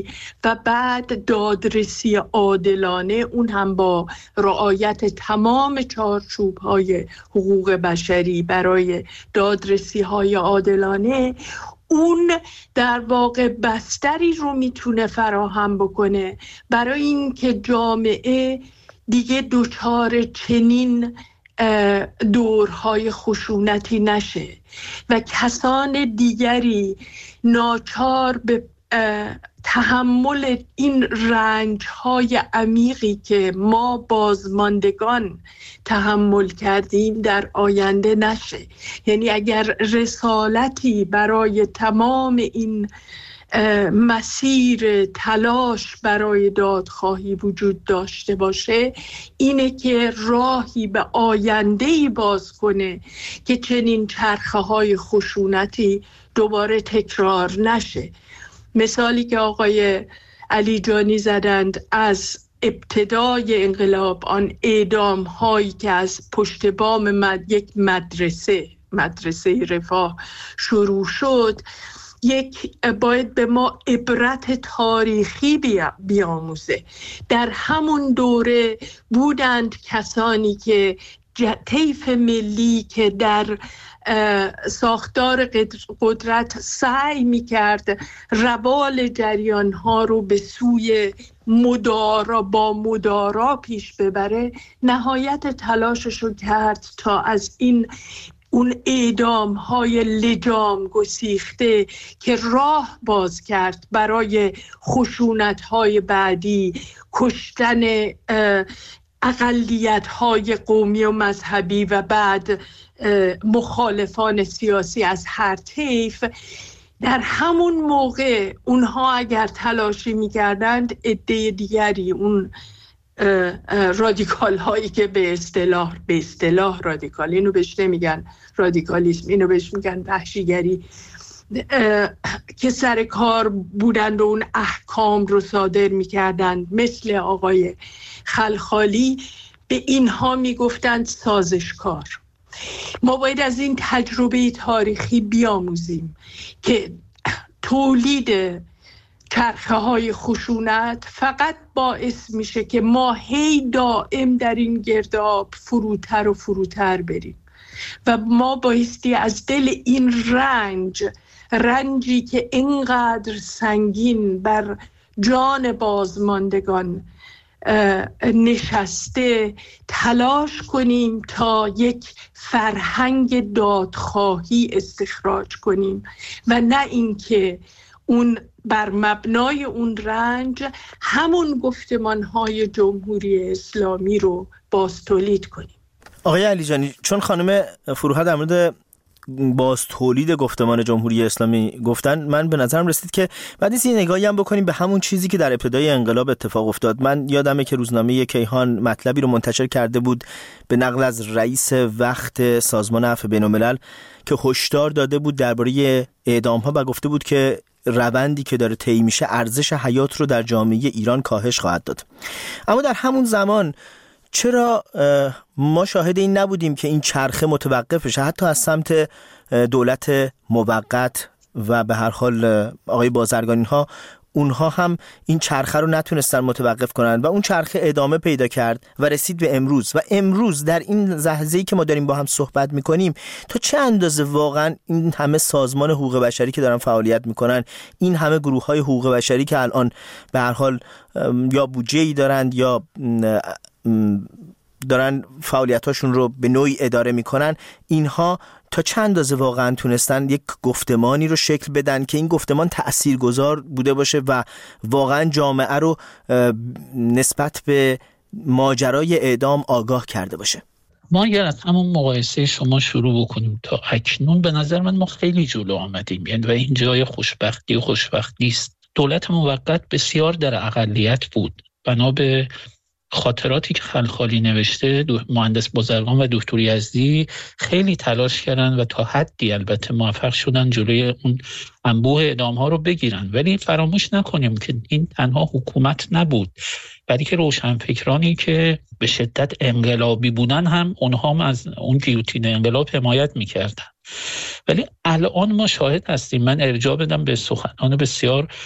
و بعد دادرسی عادلانه، اون هم با رعایت تمام چارچوب‌های حقوق بشری برای دادرسی‌های عادلانه، اون در واقع بستری رو میتونه فراهم بکنه برای اینکه جامعه دیگه دچار چنین دورهای خشونتی نشه و کسان دیگری ناچار به تحمل این رنج‌های عمیقی که ما بازماندگان تحمل کردیم در آینده نشه. یعنی اگر رسالتی برای تمام این مسیر تلاش برای دادخواهی وجود داشته باشه، اینه که راهی به آینده‌ای باز کنه که چنین چرخه‌های خشونتی دوباره تکرار نشه. مثالی که آقای علی جانی زدند از ابتدای انقلاب، آن اعدام هایی که از پشت بام یک مدرسه رفاه شروع شد، باید به ما عبرت تاریخی بیاموزه. در همون دوره بودند کسانی که طیف ملی که در ساختار قدرت سعی می‌کرد روال جریان‌ها رو به سوی با مدارا پیش ببره، نهایت تلاشش رو کرد تا از اون اعدام‌های لجام گسیخته که راه باز کرد برای خشونت‌های بعدی، کشتن اقلیت‌های قومی و مذهبی و بعد مخالفان سیاسی از هر طیف. در همون موقع اونها اگر تلاشی می‌کردند، عده دیگری، اون رادیکال هایی که به اصطلاح رادیکال، اینو بهش نمیگن رادیکالیسم، اینو بهش میگن وحشیگری، که سر کار بودند و اون احکام رو صادر میکردند، مثل آقای خلخالی، به اینها میگفتند سازشکار. ما باید از این تجربه تاریخی بیاموزیم که تولید چرخه های خشونت فقط باعث میشه که ما هی دائم در این گرداب فروتر و فروتر بریم و ما بایستی از دل این رنجی که اینقدر سنگین بر جان بازماندگان نشسته تلاش کنیم تا یک فرهنگ دادخواهی استخراج کنیم و نه اینکه اون بر مبنای اون رنج همون گفتمان‌های جمهوری اسلامی رو باز تولید کنیم. آقای علی جانی، چون خانم فروها در مورد باز تولید گفتمان جمهوری اسلامی گفتن، من به نظرم رسید که بعد این نگاهی هم بکنیم به همون چیزی که در ابتدای انقلاب اتفاق افتاد. من یادمه که روزنامه کیهان مطلبی رو منتشر کرده بود به نقل از رئیس وقت سازمان عفو بین‌الملل که هشدار داده بود درباره اعدام‌ها و گفته بود که روندی که داره طی میشه ارزش حیات رو در جامعه ایران کاهش خواهد داد. اما در همون زمان چرا ما شاهد این نبودیم که این چرخه متوقف بشه، حتی از سمت دولت موقت و به هر حال آقای بازرگانی ها، اونها هم این چرخه رو نتونستن متوقف کنن و اون چرخه ادامه پیدا کرد و رسید به امروز. و امروز در این لحظه‌ای که ما داریم با هم صحبت میکنیم، تا چه اندازه واقعا این همه سازمان حقوق بشری که دارن فعالیت میکنن، این همه گروه‌های حقوق بشری که الان به هر حال یا بودجه‌ای دارند یا دارن فعالیتاشون رو به نوعی اداره میکنن، اینها تا چند اندازه واقعا تونستن یک گفتمانی رو شکل بدن که این گفتمان تأثیرگذار بوده باشه و واقعا جامعه رو نسبت به ماجرای اعدام آگاه کرده باشه؟ ما اگر از همون مقایسه شما شروع بکنیم تا اکنون، به نظر من ما خیلی جلو آمدیم، یعنی و این جای خوشبختی است. دولت موقت بسیار در اقلیت بود، بنا به خاطراتی که خلخالی نوشته. مهندس بازرگان و دکتر یزدی خیلی تلاش کردن و تا حدی البته موفق شدن جلوی اون انبوه اعدام ها رو بگیرن، ولی فراموش نکنیم که این تنها حکومت نبود، بلکه روشنفکرانی که به شدت انقلابی بودن هم اونها هم از اون گیوتین انقلاب حمایت میکردن. ولی الان ما شاهد هستیم، من ارجاع بدم به سخنان بسیار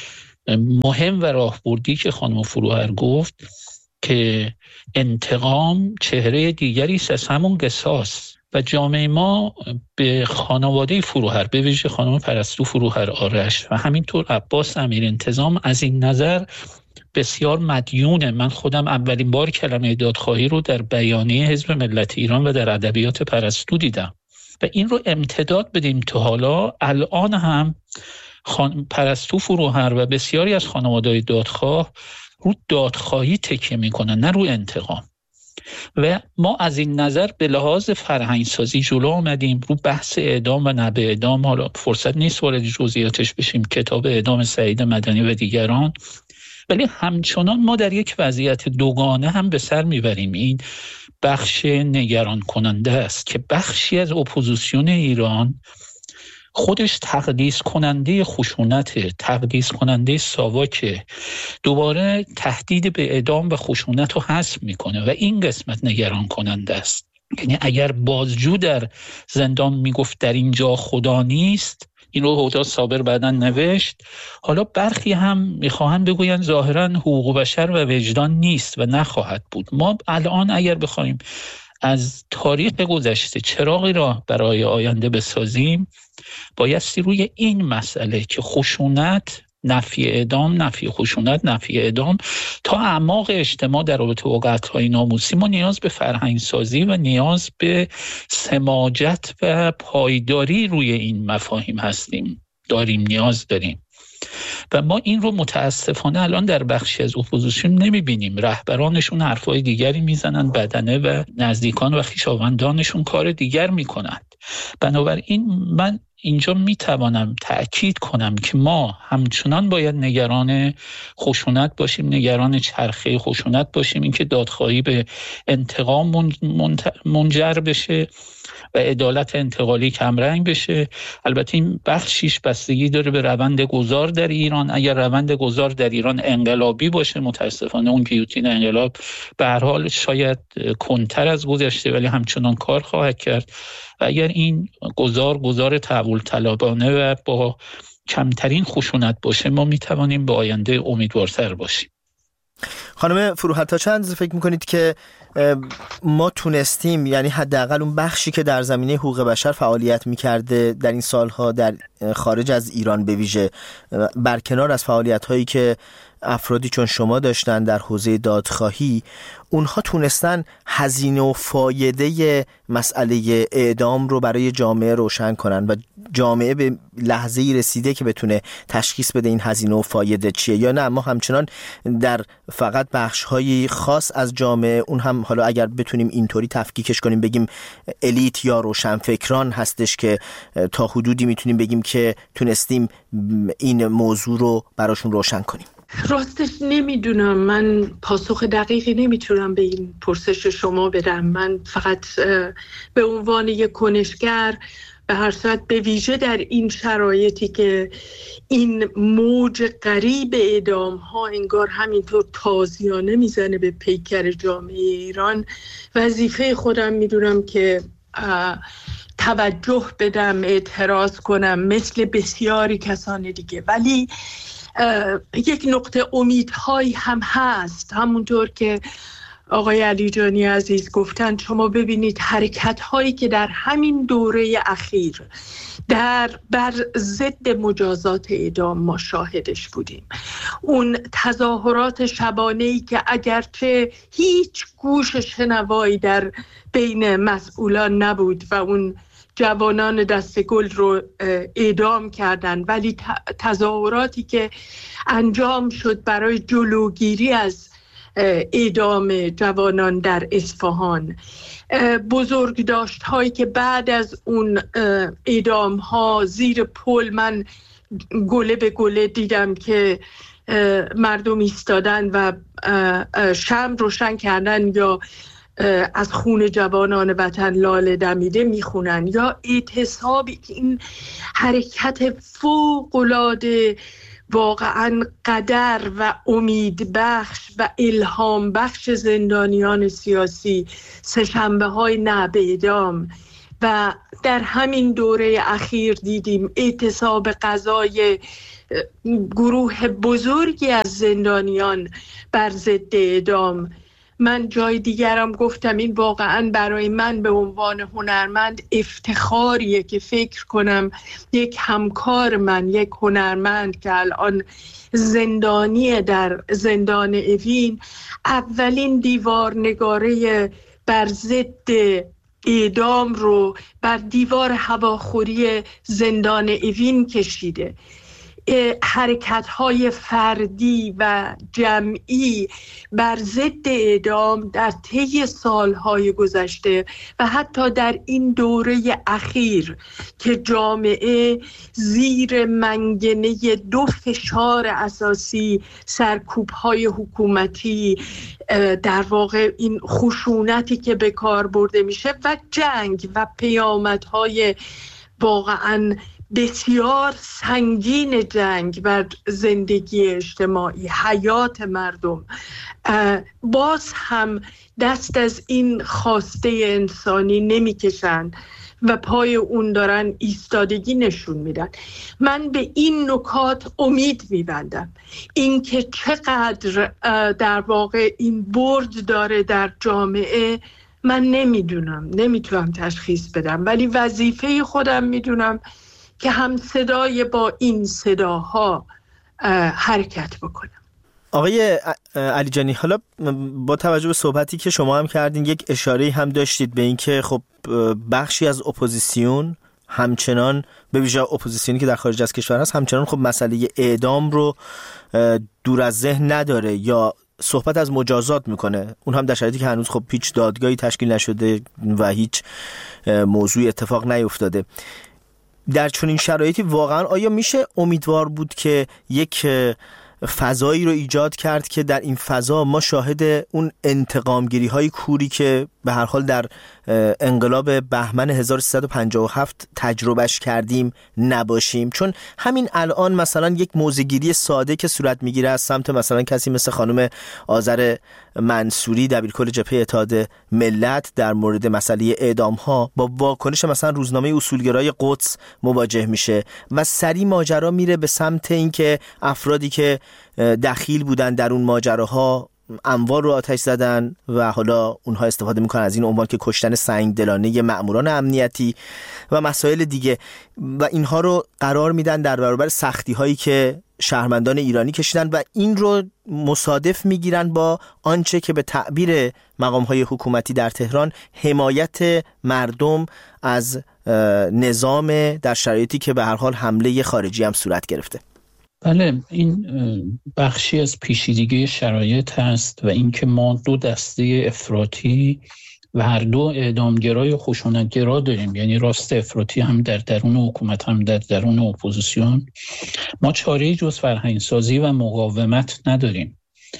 مهم و راهبردی که خانم فروهر گفت که انتقام چهره دیگری است از همون قصاص و جامعه ما به خانواده فروهر، به ویژه خانم پرستو فروهر آرش و همینطور عباس امیرانتظام از این نظر بسیار مدیونه. من خودم اولین بار کلمه دادخواهی رو در بیانیه حزب ملت ایران و در ادبیات پرستو دیدم و این رو امتداد بدیم تا حالا. الان هم پرستو فروهر و بسیاری از خانواده‌های دادخواه رو دادخواهی تکیه میکنن، نه رو انتقام. و ما از این نظر به لحاظ فرهنگسازی جلو آمدیم رو بحث اعدام و نبه اعدام. حالا فرصت نیست وارد جزئیاتش بشیم، کتاب اعدام سعید مدنی و دیگران، ولی همچنان ما در یک وضعیت دوگانه هم به سر میبریم. این بخش نگران کننده است که بخشی از اپوزیسیون ایران خودش تقدیس کننده خشونت، تقدیس کننده ساواک، دوباره تهدید به اعدام و خشونت رو حذف میکنه و این قسمت نگران کننده است. یعنی اگر بازجو در زندان میگفت در اینجا خدا نیست، این رو هدی صابر بعداً نوشت، حالا برخی هم میخواهن بگوین ظاهراً حقوق بشر و وجدان نیست و نخواهد بود. ما الان اگر بخوایم از تاریخ گذشته چراغی را برای آینده بسازیم، بایستی روی این مسئله که خشونت، نفی اعدام، نفی خشونت، نفی اعدام تا اعماق اجتماع در رابطه با قتل‌های ناموسی، ما نیاز به فرهنگ سازی و نیاز به سماجت و پایداری روی این مفاهیم نیاز داریم. و ما این رو متاسفانه الان در بخشی از اپوزیسیون نمیبینیم. رهبرانشون حرفای دیگری میزنن، بدنه و نزدیکان و خویشاوندانشون کار دیگر میکنند. بنابراین من اینجا میتوانم تأکید کنم که ما همچنان باید نگران خشونت باشیم، نگران چرخه خشونت باشیم، اینکه دادخواهی به انتقام منجر بشه و عدالت انتقالی کمرنگ بشه. البته این بخشیش بستگی داره به روند گذار در ایران. اگر روند گذار در ایران انقلابی باشه، متاسفانه اون گیوتین انقلاب به هر حال شاید کنتر از گذشته ولی همچنان کار خواهد کرد. و اگر این گذار تحول طلبانه و با کمترین خشونت باشه، ما میتوانیم به آینده امیدوارتر باشیم. خانم فروهر، تا چند فکر میکنید که ما تونستیم، یعنی حداقل اون بخشی که در زمینه حقوق بشر فعالیت میکرده در این سالها در خارج از ایران به ویژه، برکنار از فعالیت‌هایی که افرادی چون شما داشتن در حوزه دادخواهی، اونها تونستن هزینه و فایده مسئله اعدام رو برای جامعه روشن کنن و جامعه به لحظه‌ای رسیده که بتونه تشخیص بده این هزینه و فایده چیه، یا نه ما همچنان در فقط بخش‌های خاص از جامعه، اون هم حالا اگر بتونیم اینطوری تفکیکش کنیم بگیم الیت یا روشنفکران هستش که تا حدودی میتونیم بگیم که تونستیم این موضوع رو براشون روشن کنیم؟ راستش نمیدونم، من پاسخ دقیقی نمیتونم به این پرسش شما بدم. من فقط به عنوان یک کنشگر به هر صورت، به ویژه در این شرایطی که این موج غریب اعدام ها انگار همینطور تازیانه میزنه به پیکر جامعه ایران، وظیفه خودم میدونم که توجه بدم، اعتراض کنم مثل بسیاری کسان دیگه. ولی یک نقطه امیدهایی هم هست، همونطور که آقای علیجانی عزیز گفتن. شما ببینید حرکت هایی که در همین دوره اخیر بر ضد مجازات اعدام ما شاهدش بودیم، اون تظاهرات شبانه‌ای که اگرچه هیچ گوش شنوایی در بین مسئولان نبود و اون جوانان دست گل رو اعدام کردن، ولی تظاهراتی که انجام شد برای جلوگیری از اعدام جوانان در اصفهان، بزرگداشت هایی که بعد از اون اعدام ها زیر پل من گله به گله دیدم که مردم ایستادن و شمع روشن کردن یا از خون جوانان وطن لاله دمیده میخونن، یا اعتصابی که این حرکت فوق‌العاده واقعا قدر و امید بخش و الهام بخش زندانیان سیاسی، سه‌شنبه های نبه اعدام، و در همین دوره اخیر دیدیم اعتصاب قضای گروه بزرگی از زندانیان بر ضد اعدام. من جای دیگرم گفتم این واقعا برای من به عنوان هنرمند افتخاریه که فکر کنم یک همکار من، یک هنرمند که الان زندانی در زندان اوین، اولین دیوارنگاره بر ضد اعدام رو بر دیوار هواخوری زندان اوین کشیده. حرکت‌های فردی و جمعی بر ضد اعدام در طی سال‌های گذشته و حتی در این دوره اخیر که جامعه زیر منگنه دو فشار اساسی، سرکوب‌های حکومتی، در واقع این خشونتی که به کار برده میشه و جنگ و پیامدهای واقعاً بسیار سنگین جنگ بر زندگی اجتماعی، حیات مردم، باز هم دست از این خواسته انسانی نمیکشند و پای اون دارن ایستادگی نشون میدن. من به این نکات امید میبندم، اینکه چقدر در واقع این برد داره در جامعه من نمیتونم تشخیص بدم، ولی وظیفه خودم میدونم که هم صدای با این صداها حرکت بکنم. آقای علیجانی، حالا با توجه به صحبتی که شما هم کردین یک اشاره هم داشتید به این که خب بخشی از اپوزیسیون همچنان، به ویژه اپوزیسیونی که در خارج از کشور هست، همچنان خب مسئله اعدام رو دور از ذهن نداره یا صحبت از مجازات میکنه، اون هم در شرایطی که هنوز خب هیچ دادگاهی تشکیل نشده و هیچ موضوعی اتفاق نیفتاده. در چنین شرایطی واقعا آیا میشه امیدوار بود که یک فضایی رو ایجاد کرد که در این فضا ما شاهد اون انتقامگیری های کوری که به هر حال در انقلاب بهمن 1357 تجربهش کردیم نباشیم؟ چون همین الان مثلا یک موضع‌گیری ساده که صورت میگیره از سمت مثلا کسی مثل خانم آذر منصوری دبیرکل جبهه اتحاد ملت در مورد مسئله اعدام ها با واکنش مثلا روزنامه اصولگرای قدس مواجه میشه و سری ماجرا میره به سمت اینکه افرادی که دخیل بودن در اون ماجراها اموال رو آتش زدن و حالا اونها استفاده میکنن از این عنوان که کشتن سنگدلانه مأموران امنیتی و مسائل دیگه و اینها رو قرار میدن در برابر سختی هایی که شهروندان ایرانی کشیدن و این رو مصادف میگیرن با آنچه که به تعبیر مقام های حکومتی در تهران حمایت مردم از نظام در شرایطی که به هر حال حمله خارجی هم صورت گرفته. بله، این بخشی از پیچیدگی شرایط هست و اینکه ما دو دسته افراطی و هر دو اعدامگرای و خشونتگرا داریم، یعنی راست افراطی هم در درون حکومت هم در درون اپوزیسیون. ما چاره‌ای جز فرهنگسازی و مقاومت نداریم.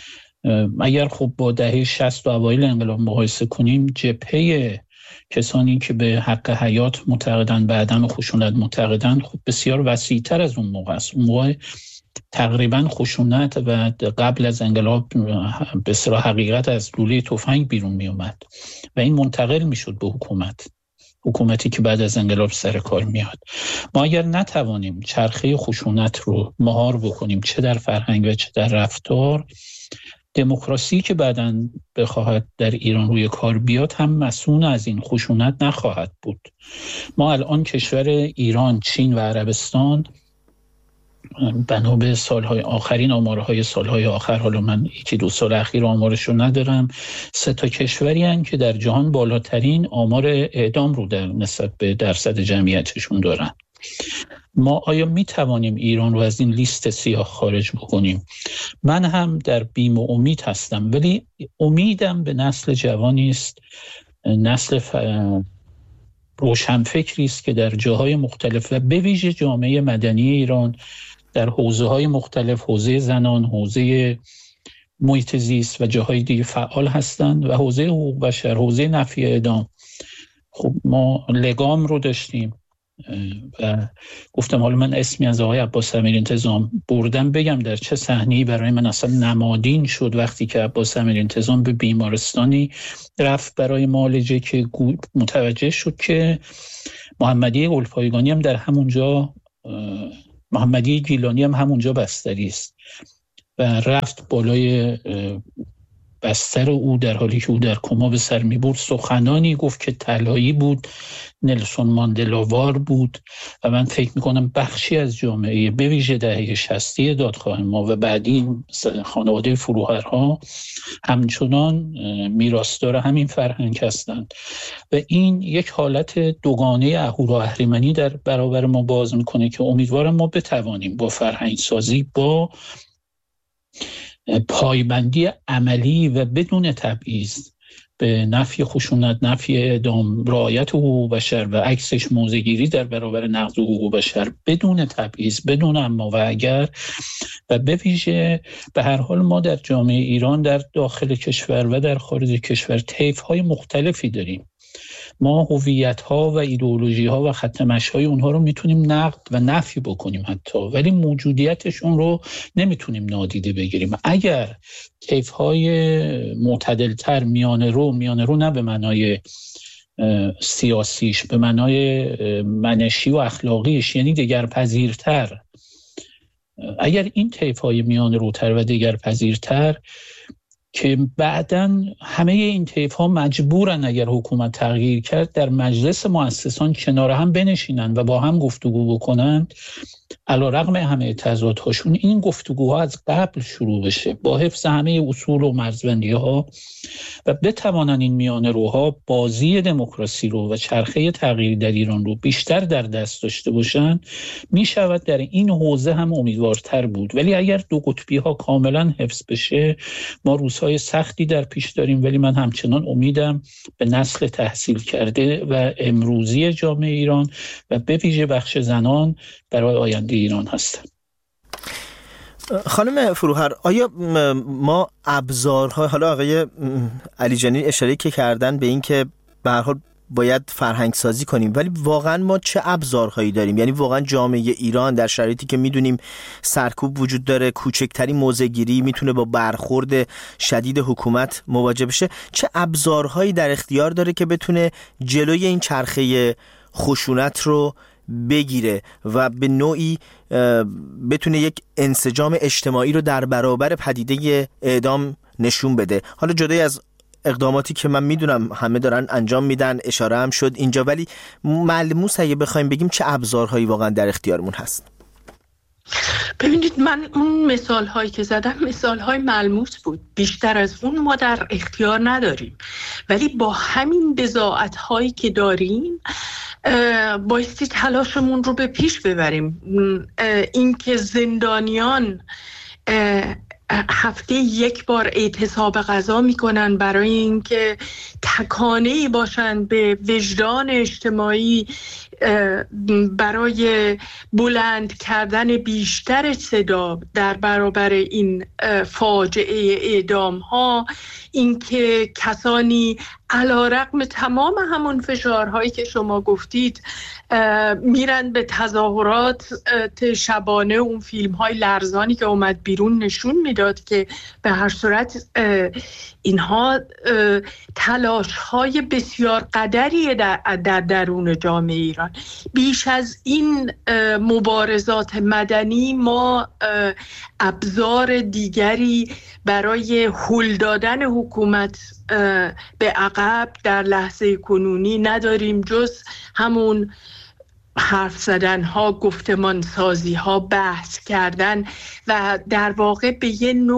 اگر خب با دهه 60 و اوایل انقلاب مقایسه کنیم، جبهه کسانی که به حق حیات معتقدند، به عدم خشونت معتقدند، خب بسیار وسیع‌تر از اون موقع است. اون موقع تقریبا خشونت و قبل از انقلاب به اصطلاح حقیقت از لوله تفنگ بیرون می اومد و این منتقل می شد به حکومتی که بعد از انقلاب سر کار میاد. ما اگر نتوانیم چرخه خشونت رو مهار بکنیم، چه در فرهنگ و چه در رفتار، دموکراسی که بعداً بخواهد در ایران روی کار بیاد هم مسئول از این خشونت نخواهد بود. ما الان کشور ایران، چین و عربستان بنا به سالهای آخرین آمارهای سالهای آخر، حالا من 1-2 سال اخیر آمارشو ندارم، 3 کشوری هستند که در جهان بالاترین آمار اعدام رو در نسبت به درصد جمعیتشون دارن. ما آیا می توانیم ایران رو از این لیست سیاه خارج بکنیم؟ من هم در بیم و امید هستم، ولی امیدم به نسل جوانی است، نسل روشنفکری است که در جاهای مختلف و به ویژه جامعه مدنی ایران در حوزه‌های مختلف، حوزه زنان، حوزه محیط زیست و جاهای دیگه فعال هستند و حوزه حقوق بشر، حوزه نفی اعدام. خب ما لگام رو داشتیم و گفتم حالا من اسمی از آقای عباس امیرانتظام بردم بگم در چه صحنه‌ای برای من اصلا نمادین شد وقتی که عباس امیرانتظام به بیمارستانی رفت برای معالجه که متوجه شد که محمدی گلپایگانی هم در همونجا محمدی گیلانی هم همونجا بستری است و رفت بالای بستر او در حالی که او در کما به سر می‌برد سخنانی گفت که طلایی بود، نلسون ماندلاوار بود و من فکر می‌کنم بخشی از جامعه به ویژه دهه 60 دادخواه ما و بعدی خانواده فروهرها همچنان میراثدار همین فرهنگ هستند و این یک حالت دوگانه اهورا-اهریمنی در برابر ما باز می‌کنه که امیدوارم ما بتوانیم با فرهنگ سازی، با پایبندی عملی و بدون تبعیض به نفی خشونت، نفی اعدام، رعایت حقوق بشر و عکسش موضع‌گیری در برابر نقض حقوق بشر بدون تبعیض، بدون اما و اگر، و به ویژه به هر حال ما در جامعه ایران در داخل کشور و در خارج کشور طیف‌های مختلفی داریم. ما هویت‌ها و ایدئولوژی‌ها و خط مشی‌های اونها رو میتونیم نقد و نفی بکنیم حتی، ولی موجودیتشون رو نمیتونیم نادیده بگیریم. اگر طیف‌های معتدل‌تر، میانه رو نه به معنای سیاسیش، به معنای منشی و اخلاقیش، یعنی دگرپذیرتر، اگر این طیف‌های میانه روتر و دگرپذیرتر که بعداً همه این طیف‌ها مجبورن اگر حکومت تغییر کرد در مجلس مؤسسان کنار هم بنشینن و با هم گفتگو بکنن، علی‌رغم همه تضادهاشون این گفتگوها از قبل شروع بشه با حفظ همه اصول و مرزبندی‌ها و بتوانن این میانه روها بازی دموکراسی رو و چرخه تغییر در ایران رو بیشتر در دست داشته باشن، میشود در این حوزه هم امیدوارتر بود. ولی اگر دو قطبی ها کاملا حفظ بشه ما روزهای سختی در پیش داریم، ولی من همچنان امیدم به نسل تحصیل کرده و امروزی جامعه ایران و به ویژه بخش زنان برای آینده ایران هستم. خانم فروهر، آیا ما ابزارها، حالا آقای علیجانی اشاره که کردن به این که به هر حال باید فرهنگ سازی کنیم، ولی واقعا ما چه ابزارهایی داریم؟ یعنی واقعا جامعه ایران در شرایطی که میدونیم سرکوب وجود داره، کوچکترین موضع‌گیری میتونه با برخورد شدید حکومت مواجه بشه، چه ابزارهایی در اختیار داره که بتونه جلوی این چرخه خشونت رو بگیره و به نوعی بتونه یک انسجام اجتماعی رو در برابر پدیده اعدام نشون بده؟ حالا جدای از اقداماتی که من میدونم همه دارن انجام میدن، اشاره هم شد اینجا، ولی ملموس اگه بخوایم بگیم چه ابزارهایی واقعا در اختیارمون هست؟ ببینید، من اون مثال هایی که زدم مثال های ملموس بود، بیشتر از اون ما در اختیار نداریم، ولی با همین بضاعت هایی که داریم بایستی تلاشمون رو به پیش ببریم. اینکه زندانیان هفته یک بار اعتصاب غذا میکنن برای اینکه تکانه‌ای باشن به وجدان اجتماعی، برای بلند کردن بیشتر صدا در برابر این فاجعه اعدام ها، اینکه کسانی علی‌رغم تمام همون فشارهایی که شما گفتید میرن به تظاهرات شبانه، اون فیلم های لرزانی که اومد بیرون نشون میداد که به هر صورت اینها تلاش های بسیار قدری در درون جامعه ایران. بیش از این مبارزات مدنی ما ابزار دیگری برای هل دادن حکومت به عقب در لحظه کنونی نداریم جز همون حرف زدن ها، گفتمان سازی ها، بحث کردن و در واقع به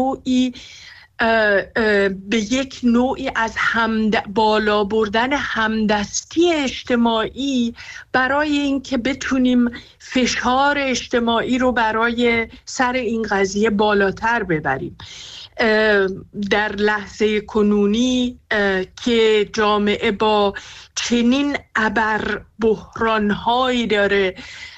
یک نوعی از بالا بردن همدستی اجتماعی برای اینکه بتونیم فشار اجتماعی رو برای سر این قضیه بالاتر ببریم. در لحظه کنونی که جامعه با چنین ابر بحران‌هایی داره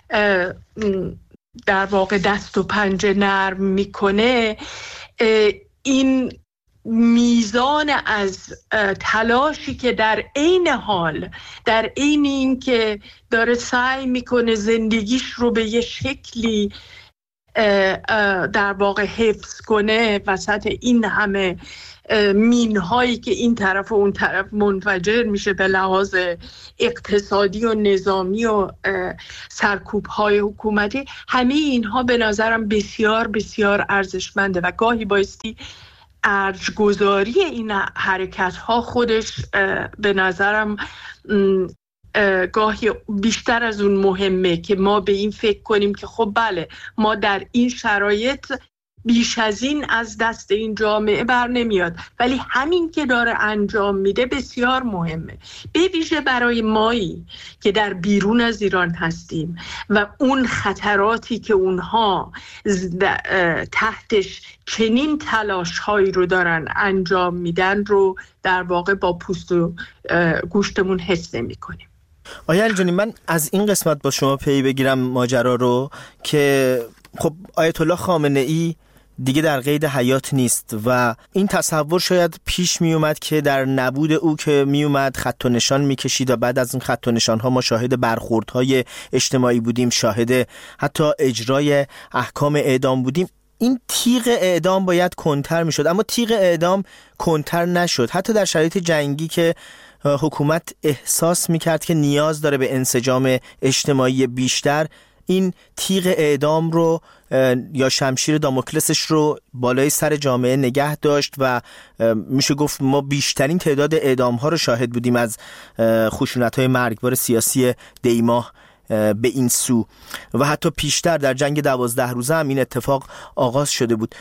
در واقع دست و پنجه نرم میکنه، این میزان از تلاشی که در عین حال، در عین این که داره سعی میکنه زندگیش رو به یه شکلی در واقع حفظ کنه وسط این همه مین هایی که این طرف و اون طرف منفجر میشه به لحاظ اقتصادی و نظامی و سرکوب های حکومتی، همه اینها به نظرم بسیار بسیار ارزشمنده و گاهی بایستی ارجگذاری این حرکت ها خودش به نظرم گاهی بیشتر از اون مهمه که ما به این فکر کنیم که خب بله ما در این شرایط بیش از این از دست این جامعه بر نمیاد، ولی همین که داره انجام میده بسیار مهمه، به ویژه برای مایی که در بیرون از ایران هستیم و اون خطراتی که اونها تحتش چنین تلاش هایی رو دارن انجام میدن رو در واقع با پوست و گوشتمون حس نمی کنیم. آقای علیجانی، من از این قسمت با شما پی بگیرم ماجرا رو که خب آیت الله خامنه ای دیگه در قید حیات نیست و این تصور شاید پیش می اومد که در نبود او که می اومد خط و نشان می کشید و بعد از این خط و نشان ها ما شاهد برخوردهای اجتماعی بودیم، شاهد حتی اجرای احکام اعدام بودیم. این تیغ اعدام باید کنتر می شد، اما تیغ اعدام کنتر نشد. حتی در شرایط جنگی که حکومت احساس می کرد که نیاز داره به انسجام اجتماعی بیشتر، این تیغ اعدام رو یا شمشیر داموکلسش رو بالای سر جامعه نگه داشت و میشه گفت ما بیشترین تعداد اعدام ها رو شاهد بودیم از خشونت های مرگبار سیاسی دیماه به این سو و حتی پیشتر در جنگ 12 روزه هم این اتفاق آغاز شده بود.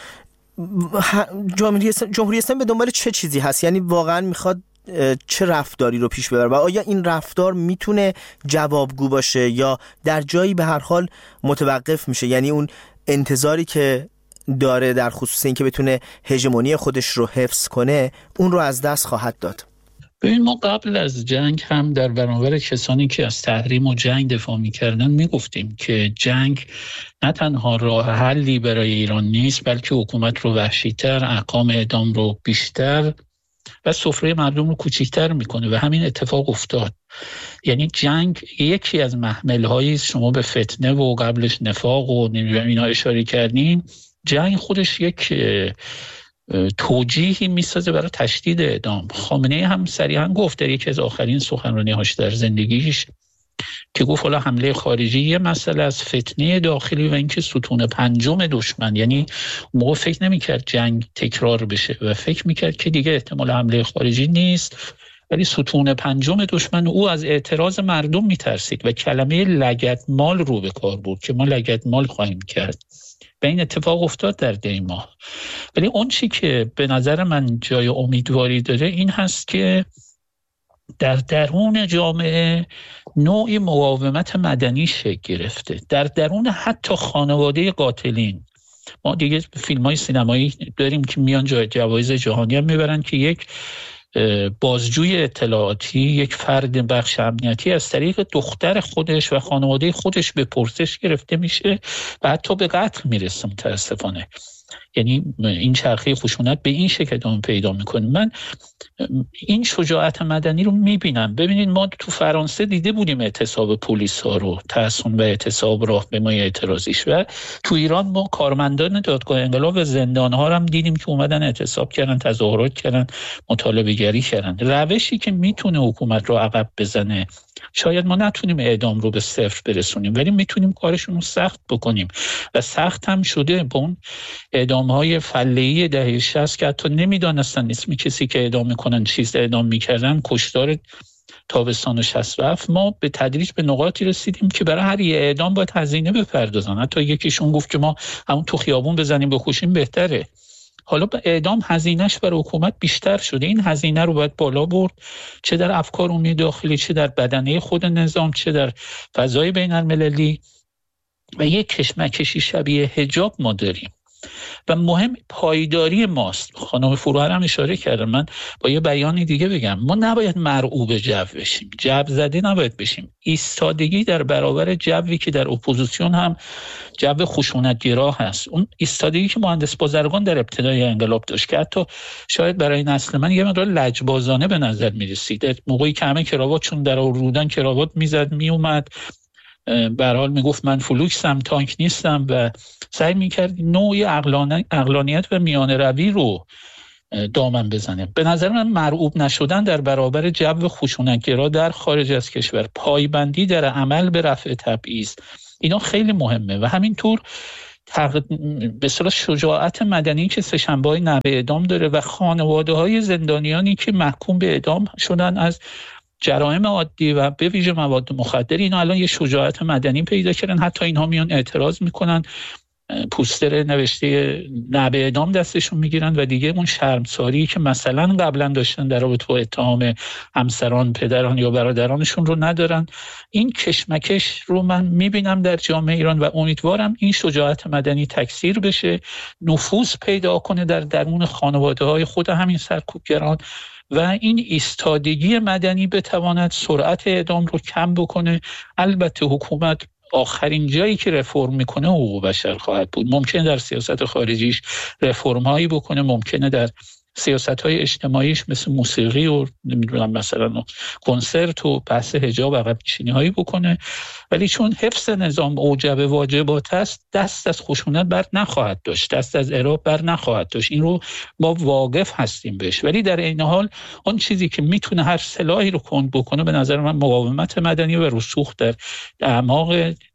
جمهوری اسلامی به دنبال چه چیزی هست؟ یعنی واقعا میخواد چه رفتاری رو پیش ببره و آیا این رفتار میتونه جوابگو باشه یا در جایی به هر حال متوقف میشه؟ یعنی اون انتظاری که داره در خصوص این که بتونه هژمونی خودش رو حفظ کنه اون رو از دست خواهد داد؟ ببین، ما قبل از جنگ هم در برابر کسانی که از تحریم و جنگ دفاع میکردن میگفتیم که جنگ نه تنها راه حلی برای ایران نیست، بلکه حکومت رو وحشی‌تر، احکام اعدام رو بیشتر و سفره مردم رو کوچیک‌تر میکنه و همین اتفاق افتاد. یعنی جنگ یکی از محمل‌هایی، شما به فتنه و قبلش نفاق و اینا اشاره کردین، جنگ خودش یک توجیهی میسازه برای تشدید اعدام. خامنه‌ای هم صریحا گفت در یکی از آخرین سخنرانی‌هاش در زندگیش که گفت حالا حمله خارجی یه مسئله از فتنه داخلی و اینکه ستون پنجم دشمن، یعنی موقع فکر نمی‌کرد جنگ تکرار بشه و فکر می‌کرد که دیگه احتمال حمله خارجی نیست، ولی ستون پنجم دشمن. او از اعتراض مردم میترسید و کلمه لگدمال رو به کار برد که ما لگدمال خواهیم کرد و این اتفاق افتاد در دیماه. ولی اون چی که به نظر من جای امیدواری داره این هست که در درون جامعه نوعی مقاومت مدنی شکل گرفته، در درون حتی خانواده قاتلین. ما دیگه فیلم‌های سینمایی داریم که میان جوایز جهانی هم میبرن که یک بازجوی اطلاعاتی، یک فرد بخش امنیتی از طریق دختر خودش و خانواده خودش به پرسش گرفته میشه و حتی به قتل میرسه متاسفانه. یعنی این چرخه خشونت به این شکل ادامه پیدا میکنه. من این شجاعت مدنی رو میبینم. ببینید ما تو فرانسه دیده بودیم اعتصاب پلیس ها رو، تحصن و اعتصاب راهپیمایی اعتراضیش، و تو ایران ما کارمندان دادگاه انقلاب و زندان ها رو هم دیدیم که اومدن اعتصاب کردن، تظاهرات کردن، مطالبه گری کردن. روشی که میتونه حکومت رو عقب بزنه، شاید ما نتونیم اعدام رو به صفر برسونیم ولی میتونیم کارشون رو سخت بکنیم و سخت هم شده. با اون اعدام‌های فله‌ای دهه 60 که حتی نمیدانستن اسم کسی که اعدام میکنن چیز اعدام میکردن، کشتار تابستان 67، ما به تدریج به نقاطی رسیدیم که برای هر یه اعدام باید هزینه بپردازن. حتی یکیشون گفت که ما همون تو خیابون بزنیم بکشیم بهتره. حالا به اعدام هزینهش برای حکومت بیشتر شده. این هزینه رو باید بالا برد، چه در افکار عمومی داخلی، چه در بدنه خود نظام، چه در فضای بین المللی. و یک کشمکشی شبیه حجاب ما داریم و مهم پایداری ماست. خانم فروهر هم اشاره کردن، من با یه بیانی دیگه بگم، ما نباید مرعوب جو بشیم، جو زده نباید بشیم. ایستادگی در برابر جوی که در اپوزیسیون هم جو خشونت‌گرا هست، اون ایستادگی که مهندس بازرگان در ابتدای انقلاب داشت که حتی شاید برای نسل من یه مقدار لجبازانه به نظر می‌رسید، موقعی که همه کراوات چون در رودن کراوات میزد میومد، به هر حال میگفت من فلوکسم، تانک نیستم و سعی میکرد نوعی عقلانیت و میانه روی رو دامن بزنه. به نظر من مرعوب نشدن در برابر جو خشونت‌گرا در خارج از کشور، پایبندی در عمل به رفع تبعیض، اینا خیلی مهمه و همینطور به اصطلاح شجاعت مدنی که سه‌شنبه‌های نوع اعدام داره و خانواده‌های زندانیانی که محکوم به اعدام شدن از جرایم عادی و به ویژه مواد مخدر، اینا الان یه شجاعت مدنی پیدا کردن. حتی اینها میان اعتراض میکنن، پوستر نوشته نوع اعدام دستشون میگیرن و دیگه اون شرمساری که مثلا قبلا داشتن در رابطه با اتهام همسران، پدران یا برادرانشون رو ندارن. این کشمکش رو من میبینم در جامعه ایران و امیدوارم این شجاعت مدنی تکثیر بشه، نفوذ پیدا کنه در درون خانواده‌های خود همین سرکوبگران و این ایستادگی مدنی بتواند سرعت اعدام رو کم بکنه. البته حکومت آخرین جایی که رفرم میکنه حقوق بشر خواهد بود. ممکنه در سیاست خارجیش رفرم هایی بکنه، ممکنه در سیاست های اجتماعیش مثل موسیقی و نمیدونم مثلا کنسرت و بحث حجاب عقب نشینی هایی بکنه، ولی چون حفظ نظام اوجب واجبات است، دست از خشونت بر نخواهد داشت، دست از اعراب بر نخواهد داشت. این رو ما واقف هستیم بهش، ولی در این حال اون چیزی که میتونه هر سلاحی رو کند بکنه به نظر من مقاومت مدنی و رسوخ در اعماق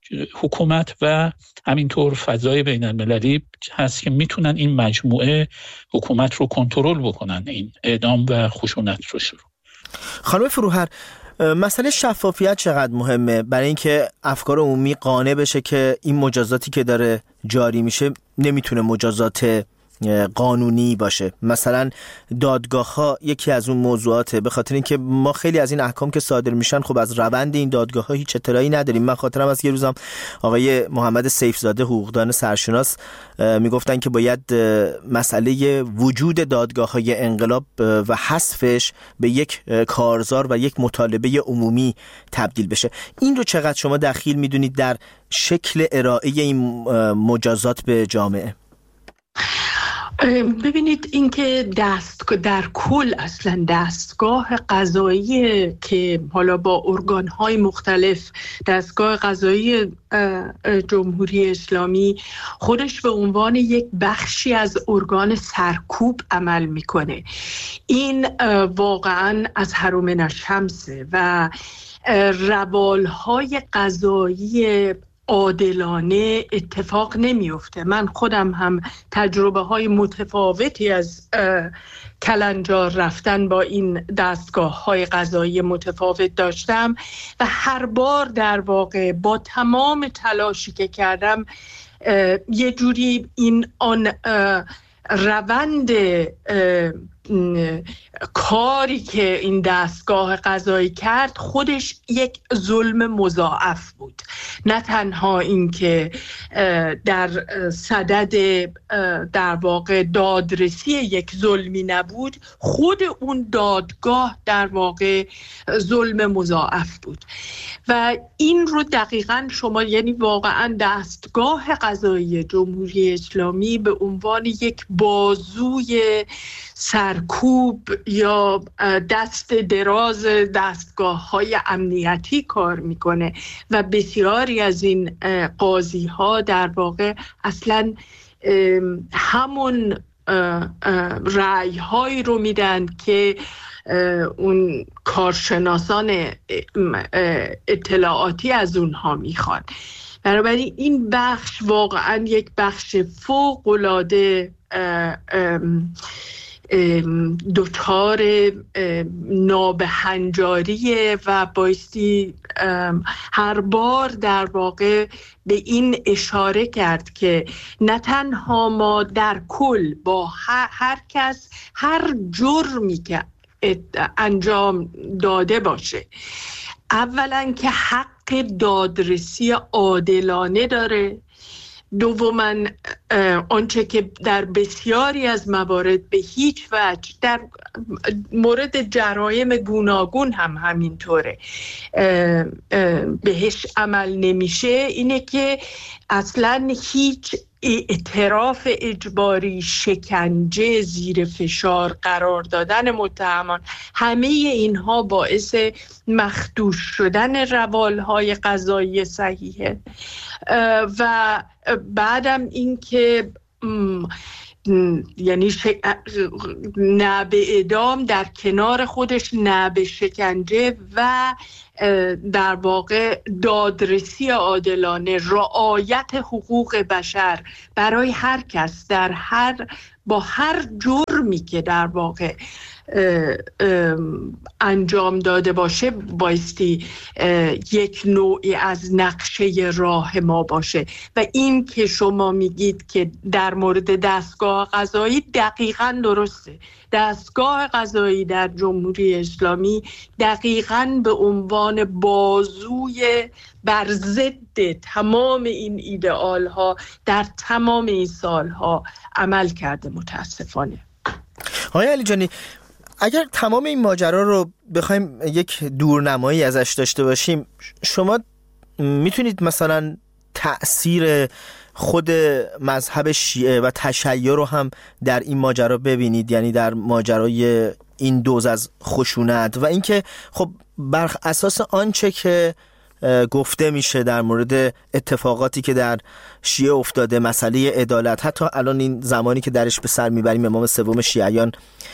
حکومت و همینطور فضای بین المللی هست که میتونن این مجموعه حکومت رو کنترل بکنن، این اعدام و خشونت رو شروع. خانم فروهر، مسئله شفافیت چقدر مهمه برای اینکه افکار عمومی قانع بشه که این مجازاتی که داره جاری میشه نمیتونه مجازات قانونی باشه؟ مثلا دادگاه‌ها یکی از اون موضوعاته، به خاطر اینکه ما خیلی از این احکام که صادر میشن خب از روند این دادگاه‌ها هیچ اطلاعی نداریم. من خاطرم از یه روزم آقای محمد سیفزاده حقوقدان سرشناس میگفتن که باید مسئله وجود دادگاه‌های انقلاب و حذفش به یک کارزار و یک مطالبه عمومی تبدیل بشه. این رو چقدر شما دخیل میدونید در شکل ارائه این مجازات به جامعه؟ ببینید اینکه در کل اصلا دستگاه قضایی که حالا با ارگان‌های مختلف، دستگاه قضایی جمهوری اسلامی خودش به عنوان یک بخشی از ارگان سرکوب عمل میکنه، این واقعا از هرومن الشمسه و روالهای قضایی عادلانه اتفاق نمیفته. من خودم هم تجربه های متفاوتی از کلنجار رفتن با این دستگاه های قضایی متفاوت داشتم و هر بار در واقع با تمام تلاشی که کردم یه جوری آن روند کاری که این دستگاه قضایی کرد خودش یک ظلم مضاعف بود. نه تنها این که در صدد در واقع دادرسی یک ظلمی نبود، خود اون دادگاه در واقع ظلم مضاعف بود و این رو دقیقاً شما یعنی واقعاً دستگاه قضایی جمهوری اسلامی به عنوان یک بازوی سرکوب یا دست دراز دستگاه‌های امنیتی کار میکنه و بسیاری از این قاضی‌ها در واقع اصلاً همون رأی‌هایی رو میدن که اون کارشناسان اطلاعاتی از اونها میخوان. بنابراین این بخش واقعا یک بخش فوق‌العاده دچار نابهنجاریه و بایستی هر بار در واقع به این اشاره کرد که نه تنها ما در کل با هر کس هر جرمی که انجام داده باشه، اولا که حق دادرسی عادلانه داره، دوما آنچه که در بسیاری از موارد به هیچ وجه در مورد جرایم گوناگون هم همینطوره بهش عمل نمیشه، اینه که اصلا هیچ اعتراف اجباری، شکنجه، زیر فشار قرار دادن متهمان، همه اینها باعث مخدوش شدن روالهای قضایی صحیحه. و بعدم این که یعنی نه به اعدام در کنار خودش نه به شکنجه و در واقع دادرسی عادلانه، رعایت حقوق بشر برای هر کس با هر جرمی که در واقع انجام داده باشه بایستی یک نوعی از نقشه راه ما باشه. و این که شما میگید که در مورد دستگاه قضایی دقیقاً درسته. دستگاه قضایی در جمهوری اسلامی دقیقاً به عنوان بازوی بر ضد تمام این ایدئال ها در تمام این سالها عمل کرده متاسفانه. آقای علیجانی، اگر تمام این ماجرا رو بخوایم یک دورنمایی ازش داشته باشیم، شما میتونید مثلا تأثیر خود مذهب شیعه و تشیع رو هم در این ماجرا ببینید، یعنی در ماجرای این دوز از خشونت و اینکه خب بر اساس آنچه که گفته میشه در مورد اتفاقاتی که در شیعه افتاده، مسئله عدالت، حتی الان این زمانی که درش به سر میبریم امام سوم شیعیان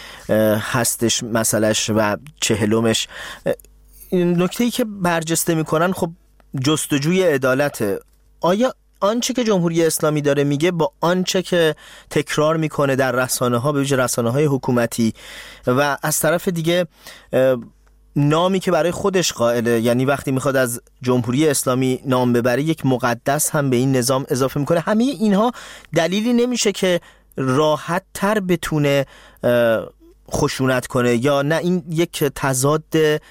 هستش مسئلهش و 40مش، نکته‌ای که برجسته میکنن خب جستجوی عدالته. آیا آنچه که جمهوری اسلامی داره میگه با آنچه که تکرار میکنه در رسانه‌ها، به ویژه رسانه‌های حکومتی، و از طرف دیگه نامی که برای خودش قائله، یعنی وقتی میخواد از جمهوری اسلامی نام ببره یک مقدس هم به این نظام اضافه میکنه، همه اینها دلیلی نمیشه که راحت تر بتونه خشونت کنه؟ یا نه این یک تضاد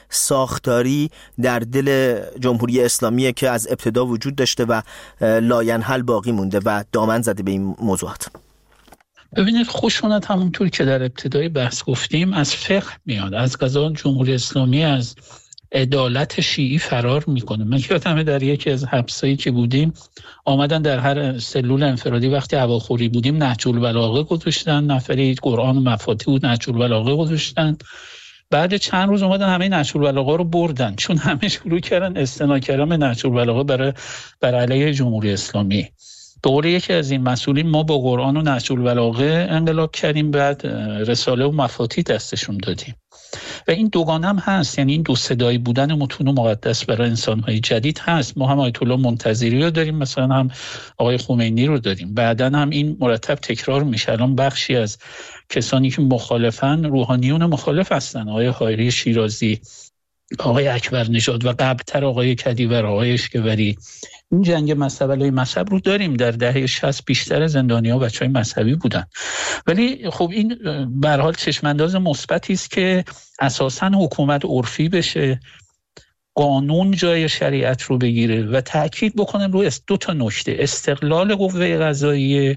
ساختاری در دل جمهوری اسلامیه که از ابتدا وجود داشته و لاینحل باقی مونده و دامن زده به این موضوعات؟ ببینید، خشونت همونطور که در ابتدای بحث گفتیم از فقه میاد. از قضا جمهوری اسلامی از عدالت شیعی فرار میکنه. من یادمه در یکی از حبسایی که بودیم آمدن در هر سلول انفرادی وقتی هواخوری بودیم نهج البلاغه گذاشتن، نفری قرآن و مفاتیح بود نهج البلاغه گذاشتن. بعد چند روز اومدن همه نهج البلاغه رو بردن، چون همه شروع کردن استناد کردن نهج البلاغه بر علیه جمهوری اسلامی. به قول یکی از این مسئولین ما با قرآن و نهج البلاغه انقلاب کردیم، بعد رساله و مفاتیح دستشون دادیم. و این دوگانه هم هست، یعنی این دو صدایی بودن متون مقدس برای انسان‌های جدید هست. ما هم آیت الله منتظری رو داریم، مثلا هم آقای خمینی رو داریم، بعداً هم این مرتب تکرار میشه. الان بخشی از کسانی که مخالفن روحانیون مخالف هستن، آقای حایری شیرازی، آقای اکبر نژاد و قبلتر آقای کدیور، آقای اشکوری. این جنگ مذهب رو داریم. در دهه 60 بیشتر زندانی‌ها بچه‌های مذهبی بودن. ولی خب این به هر حال چشم‌انداز مثبتی است که اساساً حکومت عرفی بشه، قانون جای شریعت رو بگیره و تأکید بکنن روی دو تا نکته: استقلال قوه قضاییه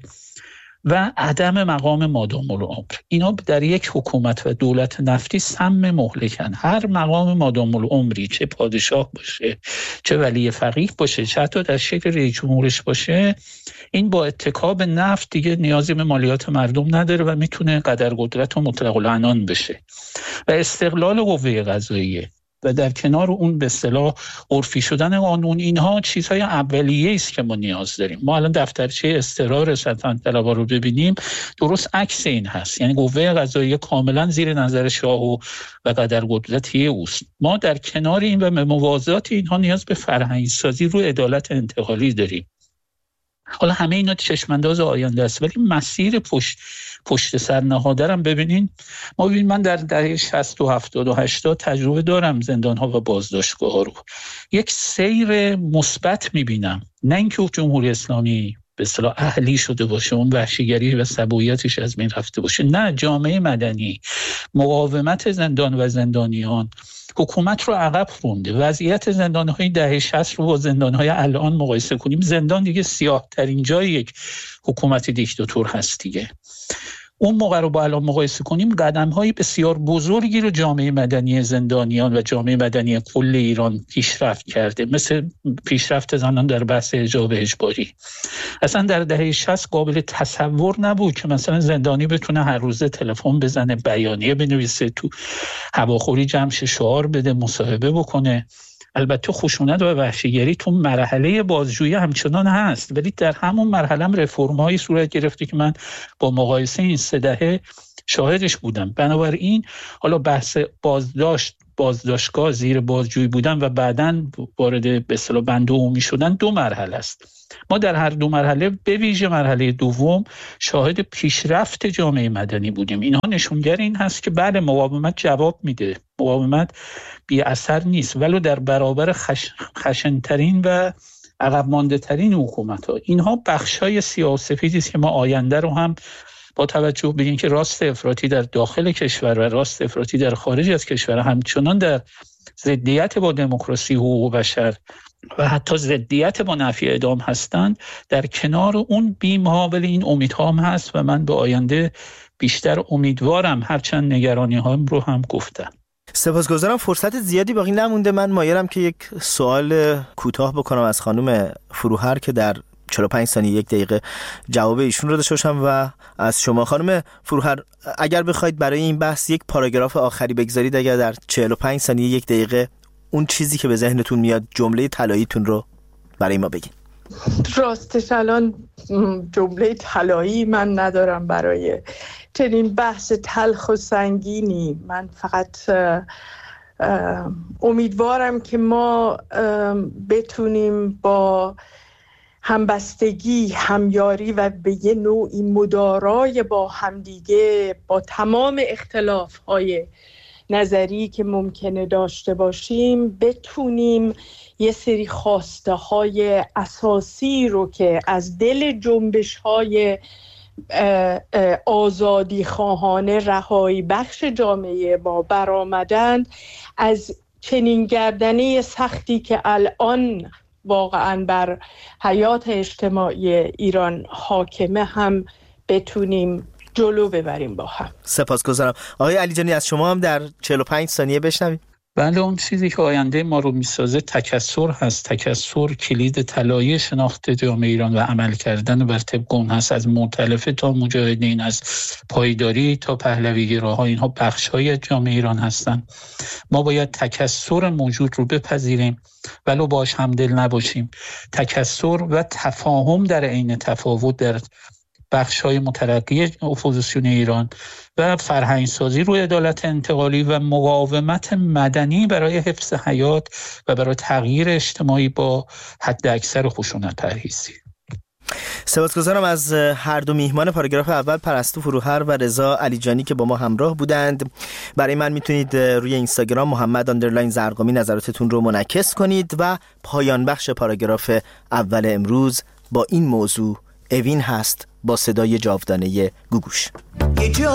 و عدم مقام مادام العمر. اینا در یک حکومت و دولت نفتی سم مهلکن. هر مقام مادام العمری، چه پادشاه باشه، چه ولی فقیه باشه، چه حتی در شکل رئیس جمهورش باشه، این با اتکا به نفت دیگه نیازی به مالیات مردم نداره و میتونه قدرقدرت و مطلق العنان بشه. و استقلال قوه قضاییه و در کنار اون به اصطلاح عرفی شدن قانون، اینها چیزهای اولیه است که ما نیاز داریم. ما الان دفترچه اصرار سلطنت طلبها رو ببینیم، درست عکس این هست. یعنی قوه قضاییه کاملا زیر نظر شاه و قدرقدرتی اوست. ما در کنار این و موازات اینها نیاز به فرهنگی سازی رو عدالت انتقالی داریم. حالا همه اینا چشمانداز آینده است، ولی مسیر پشت سر نهادرم ببینین. ما ببینین، من در دهه 60 و 70 و 80 تجربه دارم زندان‌ها و بازداشتگاه‌ها رو. یک سیر مثبت می‌بینم، نه اینکه جمهوری اسلامی به اصطلاح اهلی شده باشه، اون وحشیگری و سبویتش از بین رفته باشه. نه، جامعه مدنی، مقاومت زندان و زندانیان حکومت رو عقب رونده. وضعیت زندان‌های دهه 60 رو با زندان‌های الان مقایسه کنیم، زندان دیگه سیاه‌ترین جای یک حکومت دیکتاتور هست دیگه. اون موقع رو با الان مقایسه کنیم، قدم‌های بسیار بزرگی رو جامعه مدنی زندانیان و جامعه مدنی کل ایران پیشرفت کرده، مثل پیشرفت زنان در بحث حجاب اجباری. اصلا در دهه 60 قابل تصور نبود که مثلا زندانی بتونه هر روزه تلفن بزنه، بیانیه بنویسه، تو هواخوری جمع شعار بده، مصاحبه بکنه. البته خشونت و وحشیگری تو مرحله بازجویی همچنان هست، ولی در همون مرحله هم رفرم‌هایی صورت گرفته که من با مقایسه این 3 دهه شاهدش بودم. بنابراین حالا بحث بازداشتگاه زیر بازجویی بودن و بعداً وارد به اصطلاح بند عمومی شدن 2 مرحله است. ما در هر 2 مرحله به ویژه مرحله دوم شاهد پیشرفت جامعه مدنی بودیم. اینها نشونگر این هست که بعد مقاومت جواب میده، مقاومت بی اثر نیست، ولو در برابر خشنترین و عقب مانده ترین حکومت ها. اینها بخشای سیاه‌وسفیدی است که ما آینده رو هم با توجه به اینکه راست افراطی در داخل کشور و راست افراطی در خارج از کشور همچنان در ضدیت با دموکراسی، حقوق بشر و حتی ضدیت با نفی اعدام هستند، در کنار اون بیم‌ها ولی این امیدها هم هست و من به آینده بیشتر امیدوارم، هرچند نگرانی هام رو هم گفتم. سپاسگزارم. فرصت زیادی باقی نمونده. من مایلم که یک سوال کوتاه بکنم از خانم فروهر که در 45 ثانیه 1 دقیقه جواب ایشون رو داشته باشم و از شما خانم فروهر اگر بخواید برای این بحث یک پاراگراف آخری بگذارید، اگر در 45 ثانیه 1 دقیقه اون چیزی که به ذهنتون میاد، جمله طلاییتون رو برای ما بگین. راستش الان جمله طلایی من ندارم برای چنین بحث تلخ و سنگینی. من فقط امیدوارم که ما بتونیم با همبستگی، همیاری و به یه نوعی مدارای با همدیگه، با تمام اختلاف‌های نظری که ممکنه داشته باشیم، بتونیم یه سری خواسته‌های اساسی رو که از دل جنبش‌های آزادی خواهانه، رهایی بخش جامعه ما برآمدند، از چنین گردنه سختی که الان واقعا بر حیات اجتماعی ایران حاکمه هم بتونیم جلو ببریم با هم. سپاسگزارم. آقای علیجانی از شما هم در 45 ثانیه بشنویم. بله، اون چیزی که آینده ما رو میسازه تکثر هست. تکثر کلید طلایی شناخت جامعه ایران و عمل کردن بر طبق اون هست، از مؤتلفه تا مجاهدین، از پایداری تا پهلوی‌گراها، اینها بخش‌های جامعه ایران هستن. ما باید تکثر موجود رو بپذیریم ولو باش همدل نباشیم. تکثر و تفاهم در عین تفاوت در بخش‌های مترقی اپوزیسیون ایران و فرهنگسازی روی عدالت انتقالی و مقاومت مدنی برای حفظ حیات و برای تغییر اجتماعی با حد اکثر خشونت پرهیزی. سپاسگزارم از هر دو میهمان پاراگراف اول، پرستو فروهر و رضا علیجانی که با ما همراه بودند. برای من میتونید روی اینستاگرام محمد_زرقامی نظراتتون رو منعکس کنید و پایان بخش پاراگراف اول امروز با این موضوع اوین هست با صدای جاودانه گوگوش.